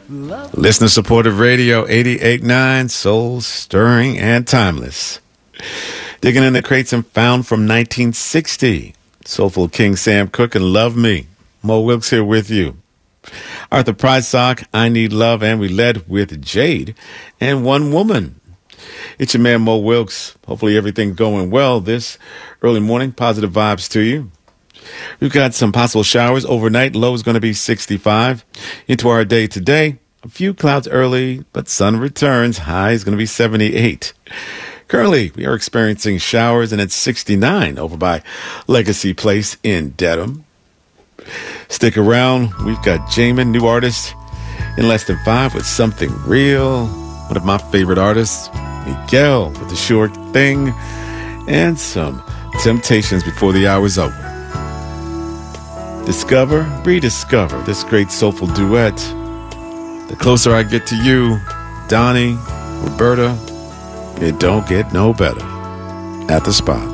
Listener supported radio 88.9, soul stirring and timeless. Digging in the crates and found from 1960. Soulful King Sam Cooke and Love Me. Mo Wilkes here with you. Arthur Prysock, I Need Love, and we led with Jade and One Woman. It's your man Mo Wilkes. Hopefully everything's going well this early morning. Positive vibes to you. We've got some possible showers overnight. Low is going to be 65. Into our day today, a few clouds early, but sun returns. High is going to be 78. Currently, we are experiencing showers, and it's 69 over by Legacy Place in Dedham. Stick around. We've got Jamin, new artist, in less than 5 with Something Real. One of my favorite artists, Miguel, with The Sure Thing, and some Temptations before the hour's over. Discover, rediscover this great soulful duet. The closer I get to you, Donnie, Roberta, it don't get no better. At the spot.